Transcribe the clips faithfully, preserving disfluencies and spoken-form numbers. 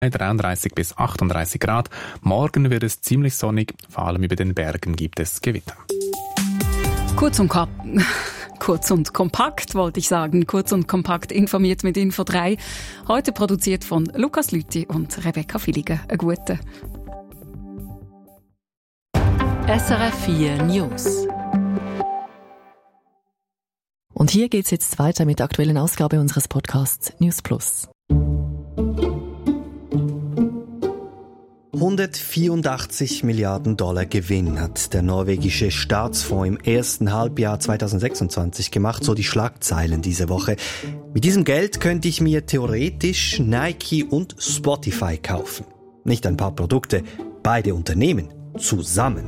dreiunddreißig bis achtunddreißig Grad. Morgen wird es ziemlich sonnig, vor allem über den Bergen gibt es Gewitter. Kurz und, Kap- Kurz und kompakt, wollte ich sagen. Kurz und kompakt informiert mit Info drei. Heute produziert von Lukas Lüthi und Rebecca Villiger. Einen guten. S R F vier News. Und hier geht's jetzt weiter mit der aktuellen Ausgabe unseres Podcasts News Plus. hundertvierundachtzig Milliarden Dollar Gewinn hat der norwegische Staatsfonds im ersten Halbjahr zweitausendsechsundzwanzig gemacht, so die Schlagzeilen diese Woche. Mit diesem Geld könnte ich mir theoretisch Nike und Spotify kaufen. Nicht ein paar Produkte, beide Unternehmen zusammen.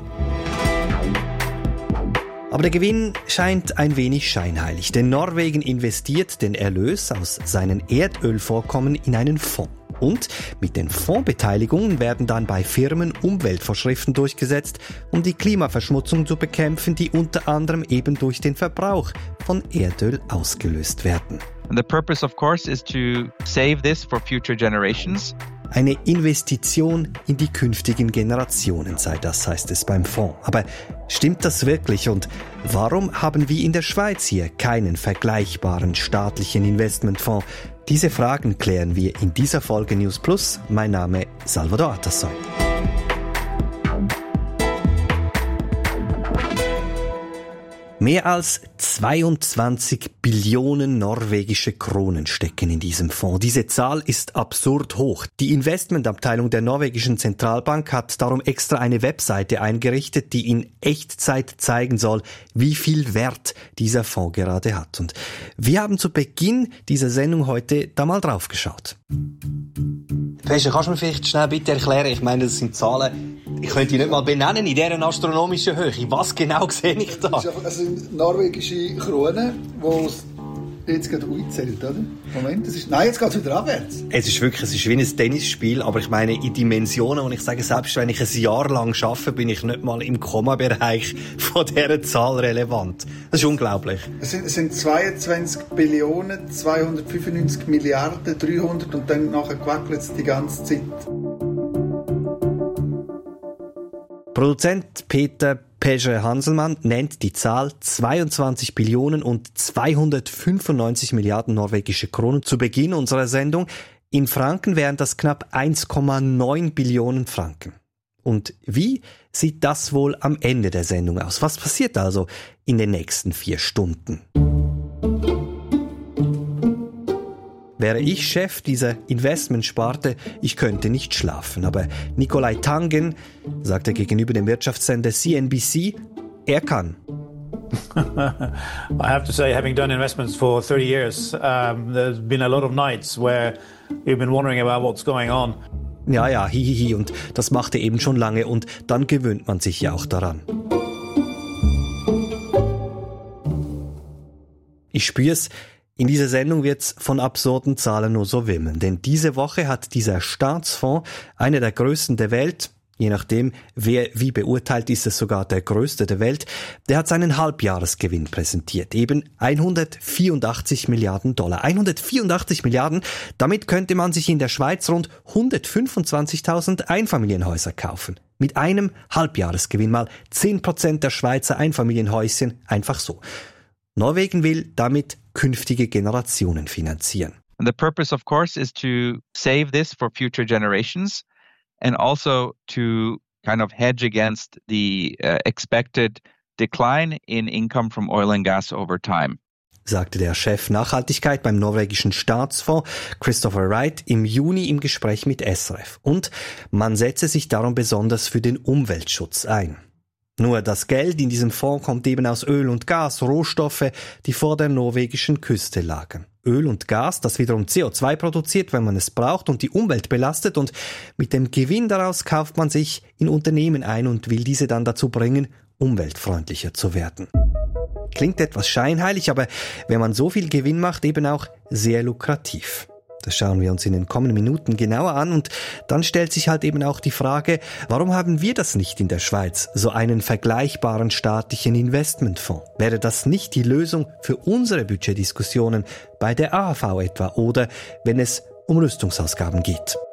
Aber der Gewinn scheint ein wenig scheinheilig, denn Norwegen investiert den Erlös aus seinen Erdölvorkommen in einen Fonds. Und mit den Fondsbeteiligungen werden dann bei Firmen Umweltvorschriften durchgesetzt, um die Klimaverschmutzung zu bekämpfen, die unter anderem eben durch den Verbrauch von Erdöl ausgelöst werden. And the purpose, of course, is to save this for future generations. Eine Investition in die künftigen Generationen sei das, heißt es beim Fonds. Aber stimmt das wirklich? Und warum haben wir in der Schweiz hier keinen vergleichbaren staatlichen Investmentfonds? Diese Fragen klären wir in dieser Folge News Plus. Mein Name ist Salvador Atassoy. Mehr als zweiundzwanzig Billionen norwegische Kronen stecken in diesem Fonds. Diese Zahl ist absurd hoch. Die Investmentabteilung der norwegischen Zentralbank hat darum extra eine Webseite eingerichtet, die in Echtzeit zeigen soll, wie viel Wert dieser Fonds gerade hat. Und wir haben zu Beginn dieser Sendung heute da mal drauf geschaut. Pesche, kannst du mir vielleicht schnell bitte erklären, ich meine, das sind Zahlen, ich könnte die nicht mal benennen in dieser astronomischen Höhe. Was genau sehe ich da? Das sind norwegische Kronen, die jetzt gerade einzählt, oder? Moment, das ist, nein, jetzt geht es wieder abwärts. Es ist wirklich, es ist wie ein Tennisspiel, aber ich meine in Dimensionen, und ich sage, selbst wenn ich ein Jahr lang arbeite, bin ich nicht mal im Komma-Bereich von dieser Zahl relevant. Das ist unglaublich. Es sind, es sind zweiundzwanzig Billionen, zweihundertfünfundneunzig Milliarden, dreihundert und dann nachher gewackelt es die ganze Zeit. Produzent Peter Pesche Hanselmann nennt die Zahl zweiundzwanzig Billionen und zweihundertfünfundneunzig Milliarden norwegische Kronen zu Beginn unserer Sendung. In Franken wären das knapp eins Komma neun Billionen Franken. Und wie sieht das wohl am Ende der Sendung aus? Was passiert also in den nächsten vier Stunden? Wäre ich Chef dieser Investmentsparte, ich könnte nicht schlafen. Aber Nicolai Tangen sagte gegenüber dem Wirtschaftssender C N B C, er kann. I have to say, having done investments for thirty years, um, there's been a lot of nights where we've been wondering about what's going on. Ja, ja, hihihi, und das macht er eben schon lange und dann gewöhnt man sich ja auch daran. Ich spür's. In dieser Sendung wird's von absurden Zahlen nur so wimmeln, denn diese Woche hat dieser Staatsfonds, einer der größten der Welt, je nachdem wer wie beurteilt, ist es sogar der größte der Welt, der hat seinen Halbjahresgewinn präsentiert, eben hundertvierundachtzig Milliarden Dollar. hundertvierundachtzig Milliarden, damit könnte man sich in der Schweiz rund hundertfünfundzwanzigtausend Einfamilienhäuser kaufen. Mit einem Halbjahresgewinn mal zehn Prozent der Schweizer Einfamilienhäuschen, einfach so. Norwegen will damit künftige Generationen finanzieren. And the purpose, of course, is to save this for future generations and also to kind of hedge against the uh, expected decline in income from oil and gas over time, sagte der Chef Nachhaltigkeit beim norwegischen Staatsfonds Christopher Wright im Juni im Gespräch mit S R F. Und man setze sich darum besonders für den Umweltschutz ein. Nur das Geld in diesem Fonds kommt eben aus Öl und Gas, Rohstoffe, die vor der norwegischen Küste lagen. Öl und Gas, das wiederum C O zwei produziert, wenn man es braucht und die Umwelt belastet, und mit dem Gewinn daraus kauft man sich in Unternehmen ein und will diese dann dazu bringen, umweltfreundlicher zu werden. Klingt etwas scheinheilig, aber wenn man so viel Gewinn macht, eben auch sehr lukrativ. Das schauen wir uns in den kommenden Minuten genauer an, und dann stellt sich halt eben auch die Frage, warum haben wir das nicht in der Schweiz, so einen vergleichbaren staatlichen Investmentfonds? Wäre das nicht die Lösung für unsere Budgetdiskussionen bei der A H V etwa oder wenn es um Rüstungsausgaben geht?